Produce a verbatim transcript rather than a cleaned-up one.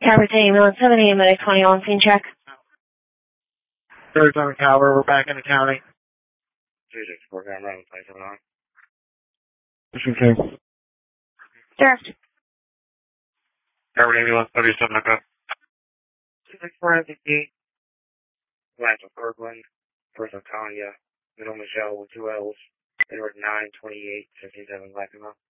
Tower to ambulance seven A M at twenty-one, scene check. Third time Tower, we're back in the county. two six four, I'm running place on. Mission two. Direct. Tower ambulance thirty-seven o'clock. two six four M V P. Lance of Kirkland, first of Tanya, middle Michelle with two L's, Edward nine twenty-eight fifty-seven Black and